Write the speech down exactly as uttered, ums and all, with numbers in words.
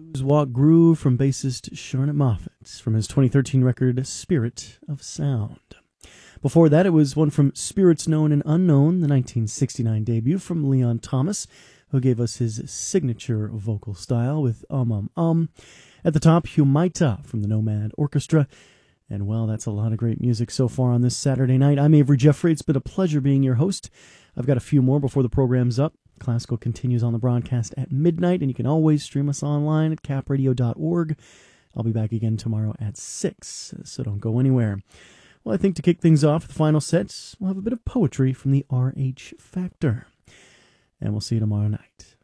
Blues Walk Groove from bassist Sharnett Moffett from his twenty thirteen record Spirit of Sound. Before that, it was one from Spirits Known and Unknown, the nineteen sixty-nine debut from Leon Thomas, who gave us his signature vocal style with Um Um Um. At the top, Humaita from the Nomad Orchestra. And, well, that's a lot of great music so far on this Saturday night. I'm Avery Jeffrey. It's been a pleasure being your host. I've got a few more before the program's up. Classical continues on the broadcast at midnight, and you can always stream us online at cap radio dot org. I'll be back again tomorrow at six, so don't go anywhere. Well, I think to kick things off, the final sets, we'll have a bit of poetry from the R H Factor. And we'll see you tomorrow night.